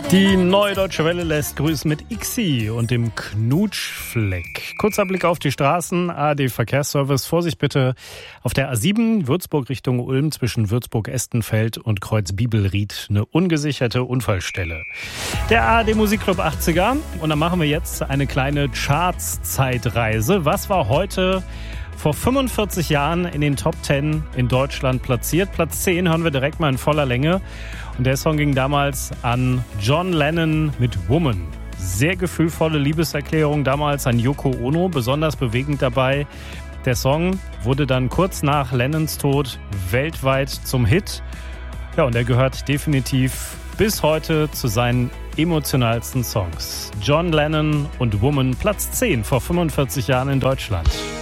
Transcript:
Die Neue Deutsche Welle lässt grüßen mit ICSI und dem Knutschfleck. Kurzer Blick auf die Straßen. ARD Verkehrsservice. Vorsicht bitte auf der A7 Würzburg Richtung Ulm zwischen Würzburg-Estenfeld und Kreuz-Bibelried. Eine ungesicherte Unfallstelle. Der ARD Musikclub 80er. Und dann machen wir jetzt eine kleine Charts-Zeitreise. Was war heute vor 45 Jahren in den Top 10 in Deutschland platziert? Platz 10 hören wir direkt mal in voller Länge. Und der Song ging damals an John Lennon mit Woman. Sehr gefühlvolle Liebeserklärung damals an Yoko Ono, besonders bewegend dabei. Der Song wurde dann kurz nach Lennons Tod weltweit zum Hit. Ja, und er gehört definitiv bis heute zu seinen emotionalsten Songs. John Lennon und Woman, Platz 10 vor 45 Jahren in Deutschland.